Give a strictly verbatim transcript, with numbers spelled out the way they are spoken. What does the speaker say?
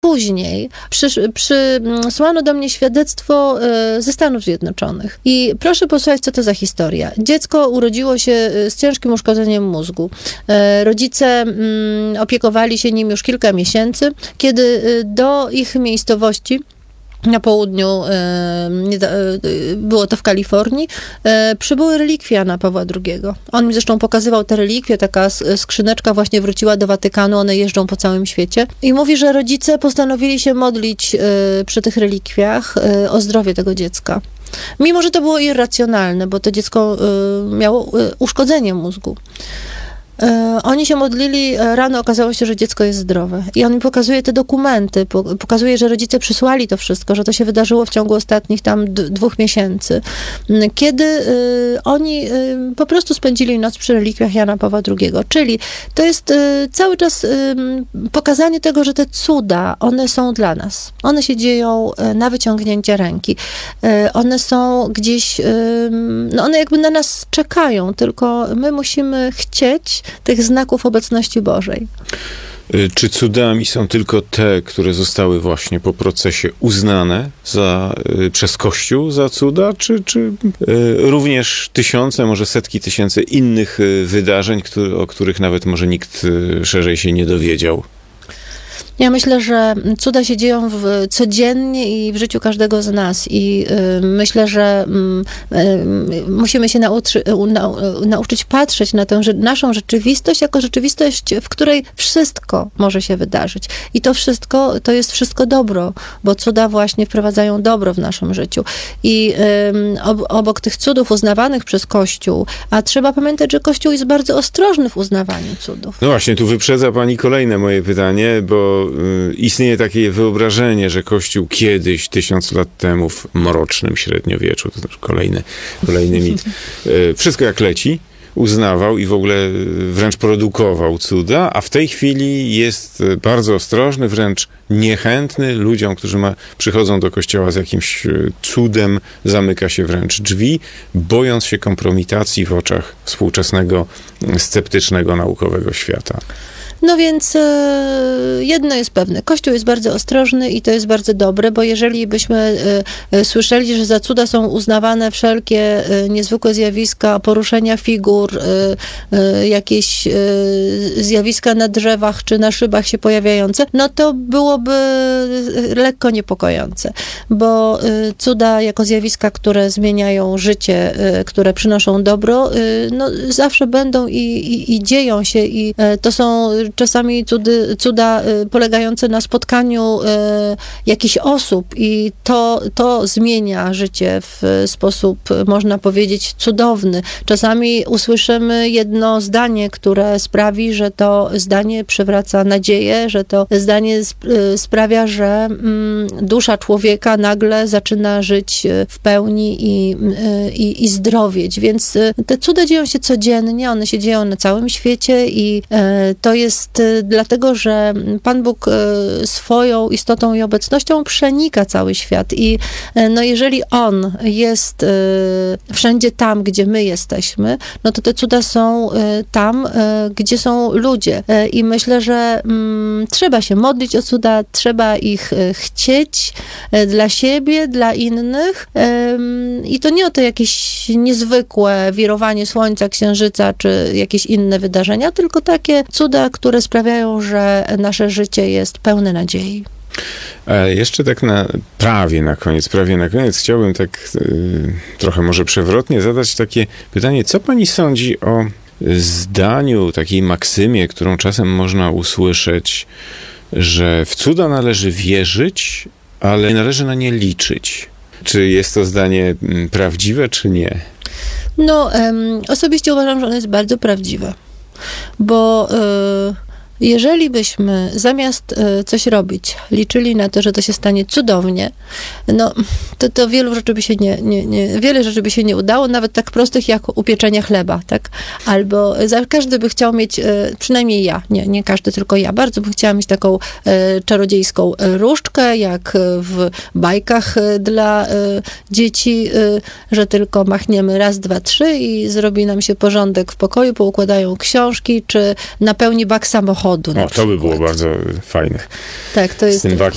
później przysz, przysłano do mnie świadectwo ze Stanów Zjednoczonych. I proszę posłuchać, co to za historia. Dziecko urodziło się z ciężkim uszkodzeniem mózgu. Rodzice opiekowali się nim już kilka miesięcy, kiedy do ich miejscowości na południu, było to w Kalifornii, przybyły relikwie Jana Pawła drugiego. On mi zresztą pokazywał te relikwie, taka skrzyneczka właśnie wróciła do Watykanu, one jeżdżą po całym świecie. I mówi, że rodzice postanowili się modlić przy tych relikwiach o zdrowie tego dziecka. Mimo że to było irracjonalne, bo to dziecko miało uszkodzenie mózgu. Oni się modlili, rano okazało się, że dziecko jest zdrowe. I on mi pokazuje te dokumenty, pokazuje, że rodzice przysłali to wszystko, że to się wydarzyło w ciągu ostatnich tam d- dwóch miesięcy. Kiedy y, oni y, po prostu spędzili noc przy relikwiach Jana Pawła drugiego. Czyli to jest y, cały czas y, pokazanie tego, że te cuda, one są dla nas. One się dzieją y, na wyciągnięcie ręki. Y, one są gdzieś, y, no one jakby na nas czekają, tylko my musimy chcieć tych znaków obecności Bożej. Czy cudami są tylko te, które zostały właśnie po procesie uznane za, przez Kościół za cuda, czy, czy również tysiące, może setki tysięcy innych wydarzeń, który, o których nawet może nikt szerzej się nie dowiedział? Ja myślę, że cuda się dzieją w, codziennie i w życiu każdego z nas i y, myślę, że y, y, musimy się nauczy, na, nauczyć patrzeć na tę że, naszą rzeczywistość jako rzeczywistość, w której wszystko może się wydarzyć. I to wszystko, to jest wszystko dobro, bo cuda właśnie wprowadzają dobro w naszym życiu. I y, ob, obok tych cudów uznawanych przez Kościół, a trzeba pamiętać, że Kościół jest bardzo ostrożny w uznawaniu cudów. No właśnie, tu wyprzedza pani kolejne moje pytanie, bo istnieje takie wyobrażenie, że Kościół kiedyś, tysiąc lat temu, w mrocznym średniowieczu, to też kolejny, kolejny mit, wszystko jak leci, uznawał i w ogóle wręcz produkował cuda, a w tej chwili jest bardzo ostrożny, wręcz niechętny ludziom, którzy ma, przychodzą do Kościoła z jakimś cudem, zamyka się wręcz drzwi, bojąc się kompromitacji w oczach współczesnego, sceptycznego, naukowego świata. No więc e, jedno jest pewne. Kościół jest bardzo ostrożny i to jest bardzo dobre, bo jeżeli byśmy e, e, słyszeli, że za cuda są uznawane wszelkie e, niezwykłe zjawiska, poruszenia figur, e, e, jakieś e, zjawiska na drzewach czy na szybach się pojawiające, no to byłoby lekko niepokojące, bo e, cuda jako zjawiska, które zmieniają życie, e, które przynoszą dobro, e, no zawsze będą i, i, i dzieją się i e, to są czasami cudy, cuda y, polegające na spotkaniu y, jakichś osób i to, to zmienia życie w sposób, można powiedzieć, cudowny. Czasami usłyszymy jedno zdanie, które sprawi, że to zdanie przywraca nadzieję, że to zdanie sp- y, sprawia, że y, dusza człowieka nagle zaczyna żyć w pełni i, y, i, i zdrowieć. Więc y, te cuda dzieją się codziennie, one się dzieją na całym świecie i y, to jest dlatego, że Pan Bóg swoją istotą i obecnością przenika cały świat i no jeżeli On jest wszędzie tam, gdzie my jesteśmy, no to te cuda są tam, gdzie są ludzie i myślę, że mm, trzeba się modlić o cuda, trzeba ich chcieć dla siebie, dla innych i to nie o to jakieś niezwykłe wirowanie słońca, księżyca, czy jakieś inne wydarzenia, tylko takie cuda, które sprawiają, że nasze życie jest pełne nadziei. A jeszcze tak na prawie na koniec, prawie na koniec chciałbym tak y, trochę może przewrotnie zadać takie pytanie, co pani sądzi o zdaniu, takiej maksymie, którą czasem można usłyszeć, że w cuda należy wierzyć, ale nie należy na nie liczyć. Czy jest to zdanie prawdziwe, czy nie? No, um, osobiście uważam, że ono jest bardzo prawdziwe. Bo y, jeżeli byśmy zamiast y, coś robić, liczyli na to, że to się stanie cudownie, no to, to wielu rzeczy by się nie, nie, nie, wiele rzeczy by się nie udało, nawet tak prostych jak upieczenie chleba, tak? Albo za, każdy by chciał mieć, y, przynajmniej ja, nie, nie każdy, tylko ja, bardzo bym chciała mieć taką y, czarodziejską różdżkę, jak w bajkach y, dla y, dzieci, y, że tylko machniemy raz, dwa, trzy i zrobi nam się porządek w pokoju, poukładają książki, czy napełni bak samochodu. O, to by było bardzo fajne. Tak, to jest...